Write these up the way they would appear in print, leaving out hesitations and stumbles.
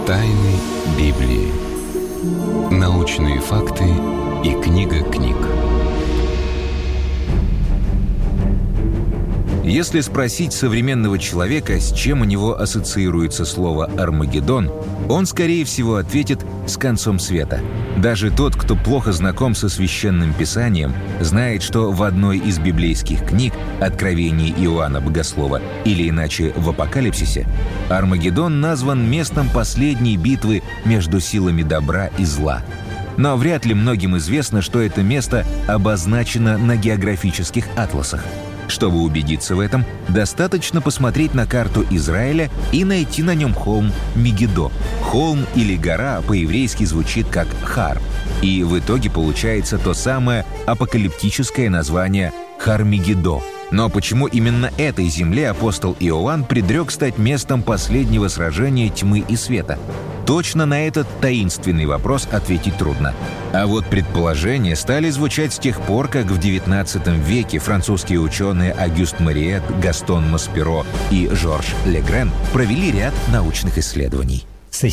Тайны Библии. Научные факты и книга книг. Если спросить современного человека, с чем у него ассоциируется слово «Армагеддон», он, скорее всего, ответит «с концом света». Даже тот, кто плохо знаком со Священным Писанием, знает, что в одной из библейских книг «Откровение Иоанна Богослова» или иначе в Апокалипсисе, Армагеддон назван местом последней битвы между силами добра и зла. Но вряд ли многим известно, что это место обозначено на географических атласах. Чтобы убедиться в этом, достаточно посмотреть на карту Израиля и найти на нем холм Мегидо. Холм или гора по-еврейски звучит как Хар. И в итоге получается то самое апокалиптическое название Хар-Мегидо. Но почему именно этой земле апостол Иоанн предрек стать местом последнего сражения тьмы и света? Точно на этот таинственный вопрос ответить трудно. А вот предположения стали звучать с тех пор, как в XIX веке французские ученые Агюст Мариет, Гастон Масперо и Жорж Легрен провели ряд научных исследований.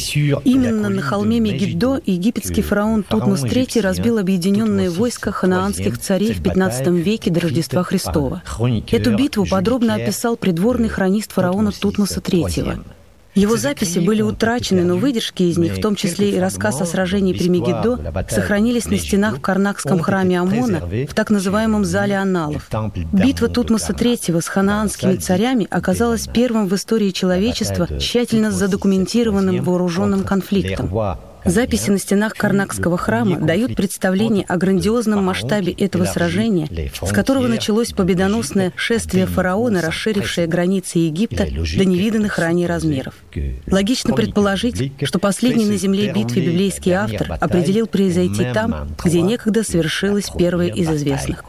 Именно на холме Мегидо египетский фараон Тутмос III разбил объединенные войска ханаанских царей в XV веке до Рождества Христова. Эту битву подробно описал придворный хронист фараона Тутмоса III. Его записи были утрачены, но выдержки из них, в том числе и рассказ о сражении при Мегидо, сохранились на стенах в Карнакском храме Амона в так называемом «Зале анналов». Битва Тутмоса III с ханаанскими царями оказалась первым в истории человечества тщательно задокументированным вооруженным конфликтом. Записи на стенах Карнакского храма дают представление о грандиозном масштабе этого сражения, с которого началось победоносное шествие фараона, расширившее границы Египта до невиданных ранее размеров. Логично предположить, что последний на земле битве библейский автор определил произойти там, где некогда совершилась первая из известных.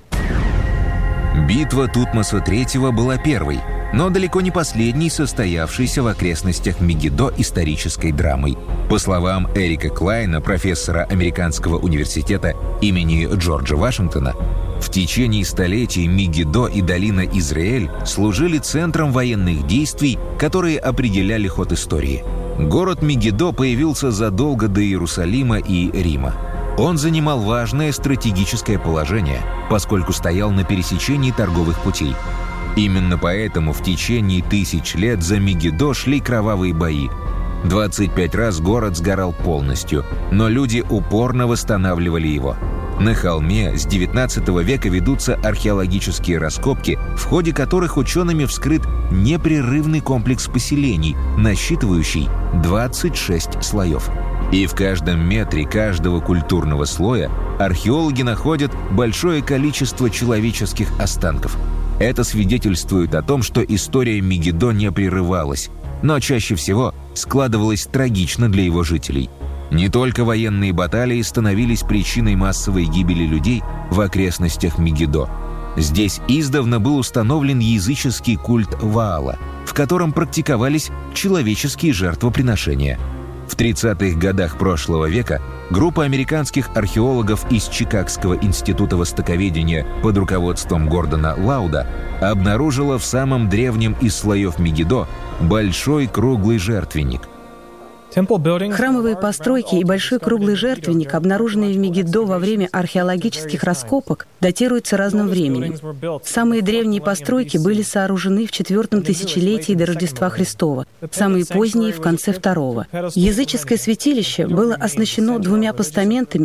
Битва Тутмоса III была первой, но далеко не последней, состоявшейся в окрестностях Мегидо исторической драмой. По словам Эрика Клайна, профессора Американского университета имени Джорджа Вашингтона, в течение столетий Мегидо и долина Израиль служили центром военных действий, которые определяли ход истории. Город Мегидо появился задолго до Иерусалима и Рима. Он занимал важное стратегическое положение, поскольку стоял на пересечении торговых путей. Именно поэтому в течение 1000 лет за Мегидо шли кровавые бои. 25 раз город сгорал полностью, но люди упорно восстанавливали его. На холме с XIX века ведутся археологические раскопки, в ходе которых учеными вскрыт непрерывный комплекс поселений, насчитывающий 26 слоев. И в каждом метре каждого культурного слоя археологи находят большое количество человеческих останков. Это свидетельствует о том, что история Мегидо не прерывалась, но чаще всего складывалась трагично для его жителей. Не только военные баталии становились причиной массовой гибели людей в окрестностях Мегидо. Здесь издавна был установлен языческий культ Ваала, в котором практиковались человеческие жертвоприношения. В 30-х годах прошлого века группа американских археологов из Чикагского института востоковедения под руководством Гордона Лауда обнаружила в самом древнем из слоев Мегидо большой круглый жертвенник. Храмовые постройки и большой круглый жертвенник, обнаруженные в Мегидо во время археологических раскопок, датируются разным временем. Самые древние постройки были сооружены в 4 тысячелетии до Рождества Христова, самые поздние — в конце 2-го. Языческое святилище было оснащено 2 постаментами